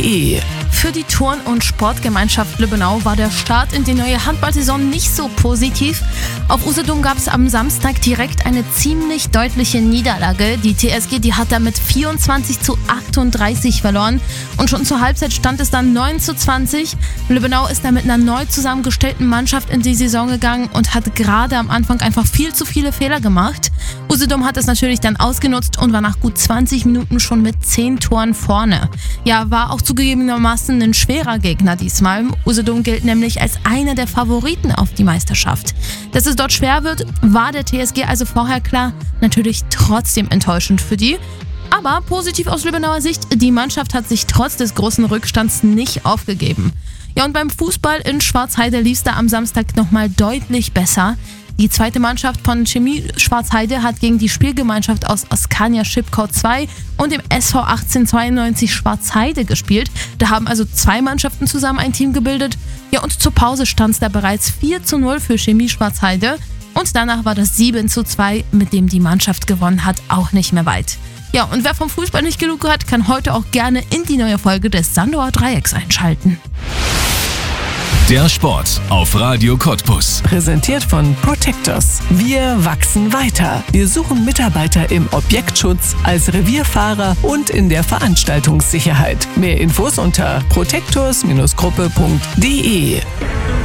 www.handballmeisterschaften.de. Für die Turn- und Sportgemeinschaft Lübbenau war der Start in die neue Handballsaison nicht so positiv. Auf Usedom gab es am Samstag direkt eine ziemlich deutliche Niederlage. Die TSG, die hat damit 24:38 verloren und schon zur Halbzeit stand es dann 9:20. Lübbenau ist da mit einer neu zusammengestellten Mannschaft in die Saison gegangen und hat gerade am Anfang einfach viel zu viele Fehler gemacht. Usedom hat es natürlich dann ausgenutzt und war nach gut 20 Minuten schon mit 10 Toren vorne. Ja, war auch zugegebenermaßen ein schwerer Gegner diesmal. Usedom gilt nämlich als einer der Favoriten auf die Meisterschaft. Dass es dort schwer wird, war der TSG also vorher klar. Natürlich trotzdem enttäuschend für die. Aber positiv aus Lübbenauer Sicht, die Mannschaft hat sich trotz des großen Rückstands nicht aufgegeben. Ja, und beim Fußball in Schwarzheide lief es da am Samstag nochmal deutlich besser. Die zweite Mannschaft von Chemie Schwarzheide hat gegen die Spielgemeinschaft aus Askania Schipkau 2 und dem SV 1892 Schwarzheide gespielt. Da haben also 2 Mannschaften zusammen ein Team gebildet. Ja, und zur Pause stand es da bereits 4:0 für Chemie Schwarzheide. Und danach war das 7:2, mit dem die Mannschaft gewonnen hat, auch nicht mehr weit. Ja, und wer vom Fußball nicht genug hat, kann heute auch gerne in die neue Folge des Sandower Dreiecks einschalten. Der Sport auf Radio Cottbus. Präsentiert von Protectors. Wir wachsen weiter. Wir suchen Mitarbeiter im Objektschutz, als Revierfahrer und in der Veranstaltungssicherheit. Mehr Infos unter protectors-gruppe.de.